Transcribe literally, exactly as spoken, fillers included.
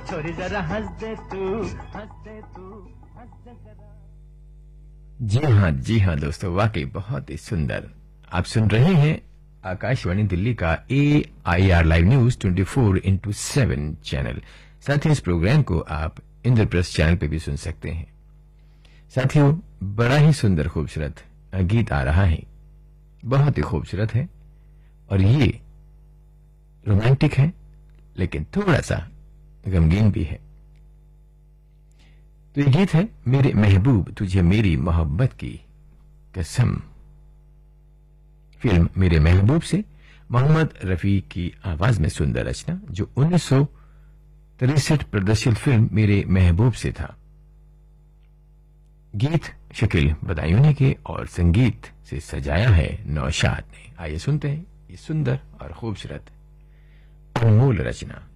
छोरी जरा हंस दे तू, हंस दे तू, हंस दे जरा। जी हाँ जी हाँ दोस्तों, वाकई बहुत ही सुंदर। आप सुन रहे हैं आकाशवाणी दिल्ली का ए I R live news twenty four into seven channel. साथ ही इस प्रोग्राम को आप इंद्रप्रस्थ चैनल पे भी सुन सकते हैं। साथियों, बड़ा ही सुंदर खूबसूरत गीत आ रहा है, बहुत ही खूबसूरत है और ये रोमांटिक है लेकिन थोड़ा सा गमगीन भी है। तो ये गीत है मेरे महबूब तुझे मेरी मोहब्बत की कसम। फिल्म मेरे महबूब से मोहम्मद रफी की आवाज में सुंदर रचना, जो उन्नीस सौ तिरसठ प्रदर्शित फिल्म मेरे महबूब से था। गीत शकील बदायूनी के और संगीत से सजाया है नौशाद ने। आइए सुनते हैं ये सुंदर और खूबसूरत अनमोल रचना।